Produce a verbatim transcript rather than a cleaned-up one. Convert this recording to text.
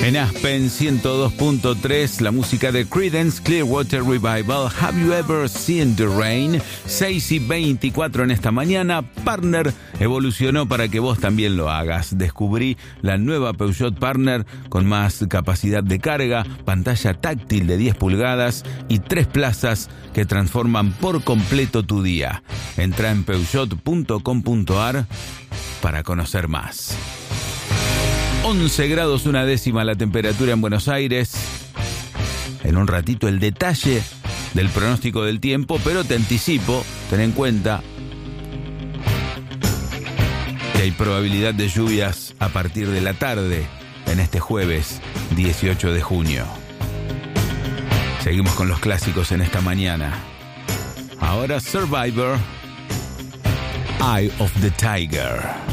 En Aspen ciento dos punto tres, la música de Creedence Clearwater Revival, Have You Ever Seen the Rain? seis y veinticuatro en esta mañana. Partner evolucionó para que vos también lo hagas. Descubrí la nueva Peugeot Partner con más capacidad de carga, pantalla táctil de diez pulgadas y tres plazas que transforman por completo tu día. Entra en peugeot punto com punto a r para conocer más. once grados una décima la temperatura en Buenos Aires. En un ratito el detalle del pronóstico del tiempo, pero te anticipo, ten en cuenta que hay probabilidad de lluvias a partir de la tarde en este jueves dieciocho de junio. Seguimos con los clásicos en esta mañana. Ahora Survivor, Eye of the Tiger.